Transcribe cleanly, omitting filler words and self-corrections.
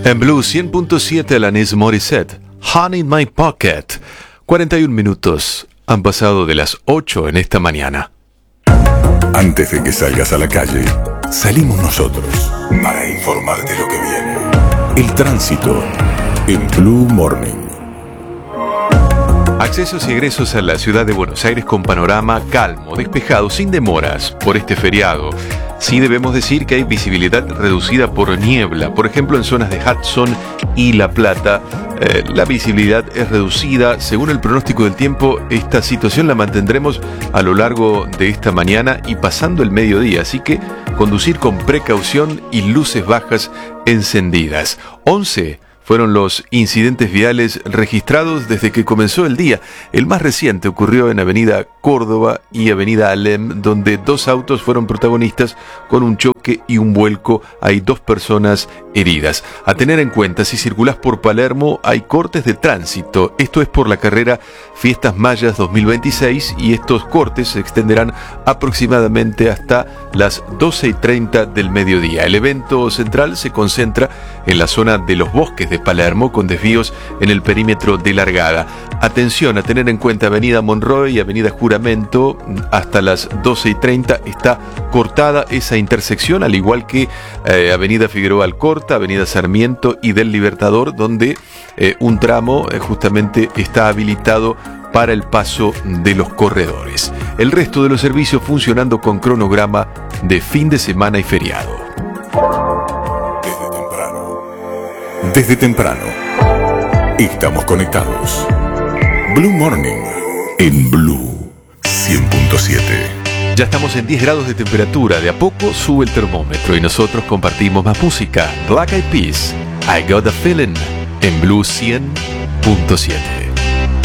En Blue 100.7, Alanis Morissette, Honey in My Pocket. 41 minutos han pasado de las 8 en esta mañana. Antes de que salgas a la calle, salimos nosotros para informarte lo que viene. El tránsito en Blue Morning. Accesos y egresos a la ciudad de Buenos Aires con panorama calmo, despejado, sin demoras por este feriado. Sí debemos decir que hay visibilidad reducida por niebla. Por ejemplo, en zonas de Hudson y La Plata, la visibilidad es reducida. Según el pronóstico del tiempo, esta situación la mantendremos a lo largo de esta mañana y pasando el mediodía. Así que conducir con precaución y luces bajas encendidas. 11 fueron los incidentes viales registrados desde que comenzó el día. El más reciente ocurrió en Avenida Córdoba y Avenida Alem, donde dos autos fueron protagonistas con un choque y un vuelco. Hay 2 personas heridas. A tener en cuenta, si circulás por Palermo, hay cortes de tránsito. Esto es por la carrera Fiestas Mayas 2026 y estos cortes se extenderán aproximadamente hasta las 12:30 del mediodía. El evento central se concentra en la zona de los Bosques de Palermo, con desvíos en el perímetro de largada. Atención a tener en cuenta Avenida Monroe y Avenida Juramento, hasta las 12:30 está cortada esa intersección, al igual que Avenida Figueroa Alcorta, Avenida Sarmiento y del Libertador, donde un tramo justamente está habilitado para el paso de los corredores. El resto de los servicios funcionando con cronograma de fin de semana y feriado. Desde temprano, estamos conectados. Blue Morning en Blue 100.7. Ya estamos en 10 grados de temperatura, de a poco sube el termómetro y nosotros compartimos más música. Black Eyed Peas, I Got a Feeling, en Blue 100.7.